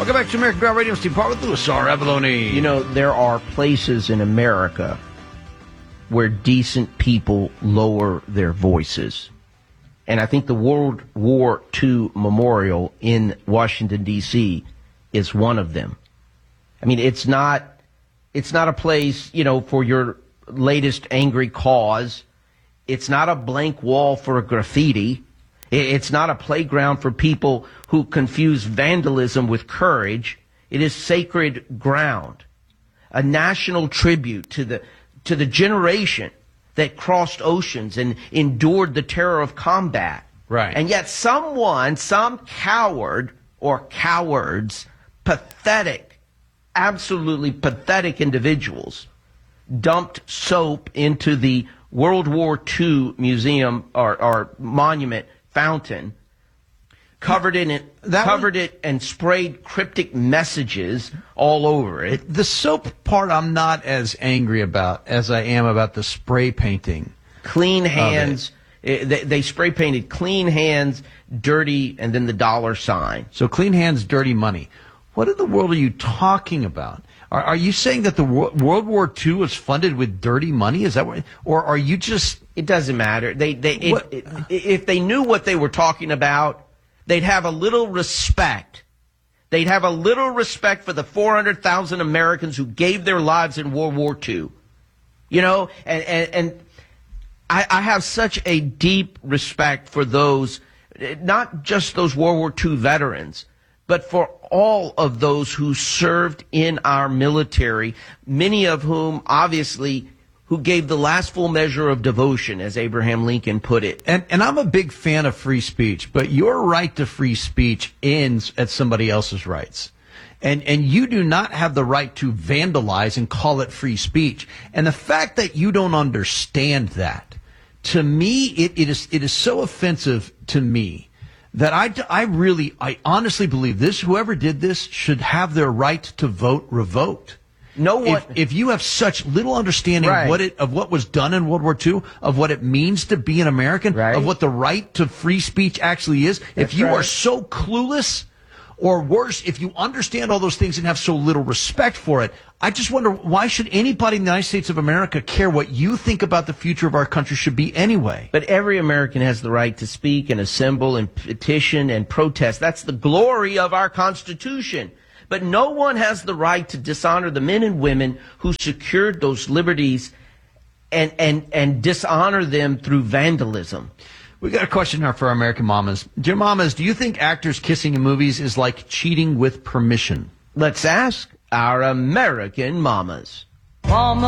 Welcome back to American Ground Radio. Steve Parr with Louis R. Avalone. You know, there are places in America where decent people lower their voices. And I think the World War II Memorial in Washington, D.C. is one of them. I mean, it's not a place, you know, for your latest angry cause. It's not a blank wall for a graffiti. It's not a playground for people who confuse vandalism with courage. It is sacred ground, a national tribute to the generation that crossed oceans and endured the terror of combat. Right. And yet some coward or cowards, pathetic, absolutely pathetic individuals, dumped soap into the World War II museum or monument fountain, covered it and sprayed cryptic messages all over it. The soap part I'm not as angry about as I am about the spray painting. Clean hands. They spray painted clean hands, dirty, and then the dollar sign. So clean hands, dirty money. What in the world are you talking about? Are you saying that the World War II was funded with dirty money? Is that what? Or are you just? It doesn't matter. If they knew what they were talking about, they'd have a little respect. They'd have a little respect for the 400,000 Americans who gave their lives in World War II. You know, and I have such a deep respect for those, not just those World War II veterans, but for all of those who served in our military, many of whom obviously who gave the last full measure of devotion, as Abraham Lincoln put it. And I'm a big fan of free speech, but your right to free speech ends at somebody else's rights. And you do not have the right to vandalize and call it free speech. And the fact that you don't understand that, to me, it is so offensive to me that I honestly believe this, whoever did this should have their right to vote revoked. No one. If you have such little understanding of what was done in World War II, of what it means to be an American, of what the right to free speech actually is, if you are so clueless, or worse, if you understand all those things and have so little respect for it, I just wonder, why should anybody in the United States of America care what you think about the future of our country should be anyway? But every American has the right to speak and assemble and petition and protest. That's the glory of our Constitution. But no one has the right to dishonor the men and women who secured those liberties and dishonor them through vandalism. We got a question here for our American mamas. Dear mamas, do you think actors kissing in movies is like cheating with permission? Let's ask our American mamas. Mama.